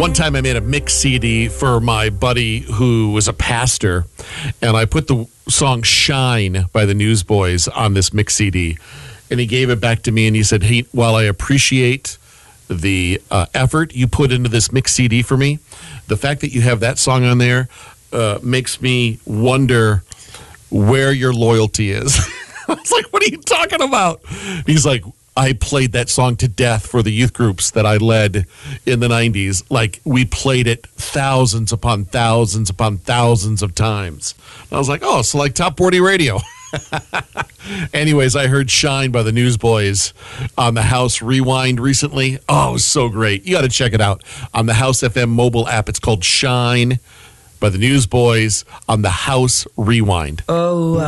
One time I made a mix CD for my buddy who was a pastor, and I put the song Shine by the Newsboys on this mix CD, and he gave it back to me, and he said, hey, while I appreciate the effort you put into this mix CD for me, the fact that you have that song on there makes me wonder where your loyalty is. I was like, what are you talking about? He's like, I played that song to death for the youth groups that I led in the 90s. Like, we played it thousands upon thousands upon thousands of times. And I was like, oh, so like Top 40 radio. Anyways, I heard Shine by the Newsboys on the House Rewind recently. Oh, it was so great. You got to check it out on the House FM mobile app. It's called Shine by the Newsboys on the House Rewind. Oh,